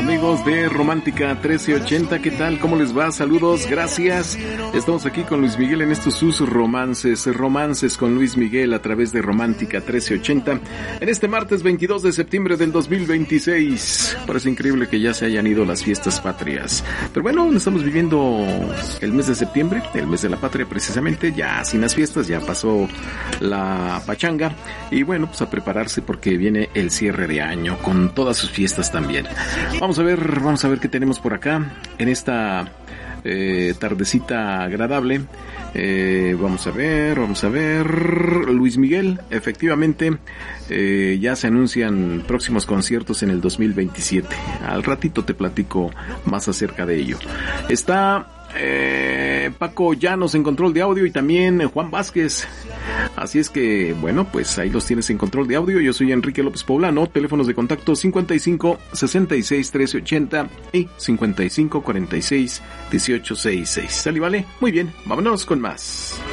Amigos de Romántica 1380, ¿qué tal? ¿Cómo les va? Saludos, gracias. Estamos aquí con Luis Miguel en estos sus romances con Luis Miguel a través de Romántica 1380. En este martes 22 de septiembre del 2026. Parece increíble que ya se hayan ido las fiestas patrias. Pero bueno, estamos viviendo el mes de septiembre, el mes de la patria precisamente, ya sin las fiestas, ya pasó la pachanga. Y bueno, pues a prepararse porque viene el cierre de año con todas sus fiestas también. Vamos a ver qué tenemos por acá en esta tardecita agradable. Vamos a ver. Luis Miguel, efectivamente, ya se anuncian próximos conciertos en el 2027. Al ratito te platico más acerca de ello. Está Paco Llanos en control de audio y también Juan Vázquez. Así es que, bueno, pues ahí los tienes en control de audio. Yo soy Enrique López Poblano. Teléfonos de contacto 55 66 13 80 y 55 46 18 66. ¿Sale, vale? Muy bien, vámonos con más.